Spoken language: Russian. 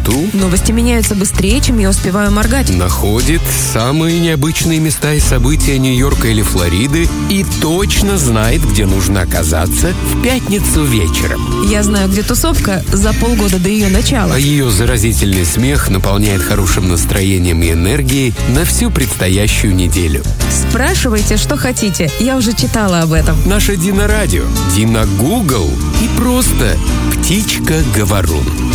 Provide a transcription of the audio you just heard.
лету. Новости меняются быстрее, чем я успеваю моргать. Находит самые необычные места и события Нью-Йорка или Флориды и точно знает, где нужно оказаться в пятницу вечером. Я знаю, где тусовка за полгода до ее начала. А ее заразительный смех наполняет хорошим настроением и энергией на всю предстоящую неделю. Спрашивайте, что хотите. Я уже читала об этом. Наша Дина Радио, Дина Гугл и просто Птичка Говорун.